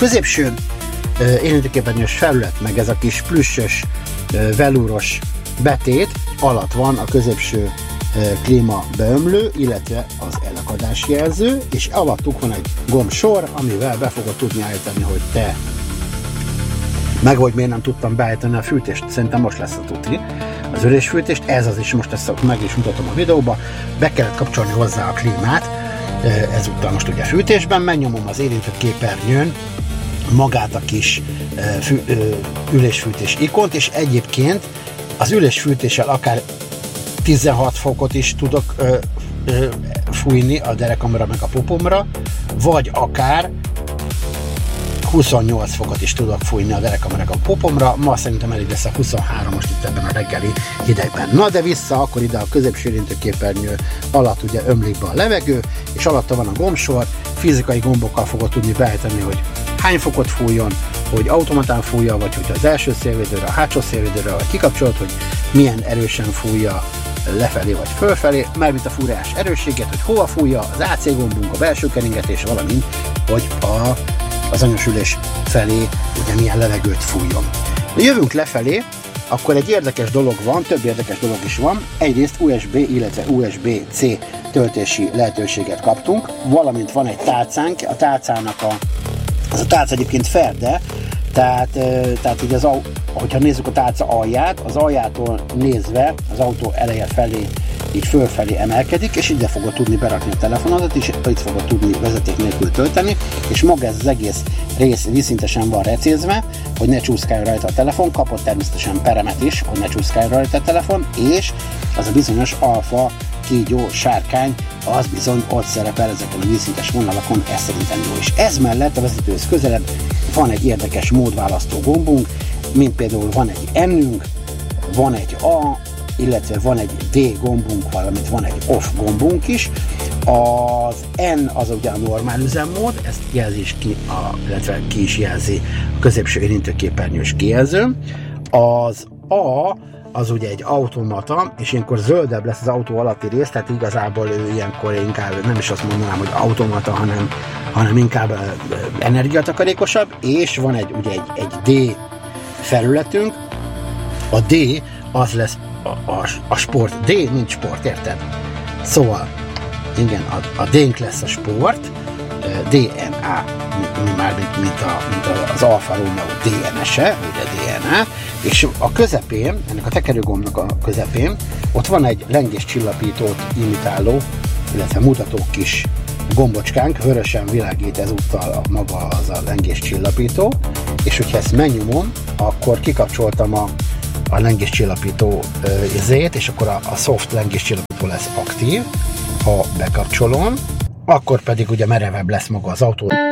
középső érintőképernyős felület, meg ez a kis plüssös, velúros betét alatt van a középső klíma beömlő, illetve az elakadási jelző, és alattuk van egy gombsor, amivel be fogod tudni állítani, hogy te meg hogy miért nem tudtam beállítani a fűtést. Szerintem most lesz a tuti. Az ülésfűtést, ez az is, most ezt meg is mutatom a videóba, be kellett kapcsolni hozzá a klímát, ezúttal most ugye fűtésben, megnyomom az érintőképernyőn magát a kis ülésfűtés ikont, és egyébként az ülésfűtéssel akár 16 fokot is tudok fújni a derekamra meg a popomra, vagy akár 28 fokot is tudok fújni a derekamra meg a popomra. Ma szerintem elég lesz a 23 most itt ebben a reggeli hidegben. Na de vissza akkor ide a középső érintőképernyő alatt ugye ömlik be a levegő, és alatta van a gombsor, fizikai gombokkal fogod tudni beállítani, hogy hány fokot fújjon, hogy automatán fújja, vagy hogy az első szélvédőre, a hátsó szélvédőre, vagy kikapcsolod, hogy milyen erősen fújja lefelé vagy fölfelé, mármint a fúrás erősséget, hogy hova fújja, az AC gombunk, a belső keringetés, valamint, hogy az anyosülés felé ugye milyen levegőt fújjon. Jövünk lefelé, akkor egy érdekes dolog van, több érdekes dolog is van. Egyrészt USB, illetve USB-C töltési lehetőséget kaptunk, valamint van egy tálcánk, a tálcának az a tálca egyébként ferde, tehát ugye hogyha nézzük a tálca alját, az aljától nézve az autó eleje felé így fölfelé emelkedik, és ide fogod tudni berakni a telefonodat, és itt fogod tudni vezeték nélkül tölteni, és maga ez az egész rész vízszintesen van recézve, hogy ne csúszkáljon rajta a telefon, kapott természetesen peremet is, hogy ne csúszkáljon rajta a telefon, és az a bizonyos alfa kígyó sárkány, az bizony ott szerepel ezeken a vízszintes vonalakon, ez szerintem jó is. Ez mellett a vezetőhöz közelebb van egy érdekes módválasztó gombunk, mint például van egy N-ünk, van egy A, illetve van egy D gombunk, valamint van egy OFF gombunk is. Az N az ugye a normál üzemmód, ezt jelzi is ki, illetve ki is jelzi a középső érintőképernyős kijelző. Az A az ugye egy automata, és ilyenkor zöldebb lesz az autó alatti rész, tehát igazából ő ilyenkor inkább nem is azt mondanám, hogy automata, hanem inkább energiatakarékosabb, és van ugye egy D felületünk. A D az lesz a sport. D nincs sport, érted? Szóval, igen, a D-nk lesz a sport, DNA, mint az Alfa Romeo DNS-e, ugye DNA, és a közepén, ennek a tekerőgombnak a közepén, ott van egy lengéscsillapítót imitáló, illetve mutató kis gombocskánk, vörösen világít ezúttal maga az a lengéscsillapító, és hogyha ezt megnyomom, akkor kikapcsoltam a lengéscsillapító izét, és akkor a soft lengéscsillapító lesz aktív, ha bekapcsolom, akkor pedig ugye merevebb lesz maga az autó.